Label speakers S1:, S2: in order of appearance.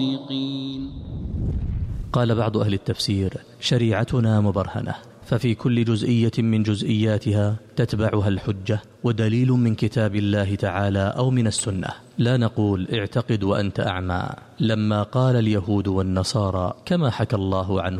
S1: قال بعض أهل التفسير: شريعتنا مبرهنة، ففي كل جزئية من جزئياتها تتبعها الحجة ودليل من كتاب الله تعالى أو من السنة. لا نقول اعتقد وأنت أعمى، لما قال اليهود والنصارى كما حكى الله عنه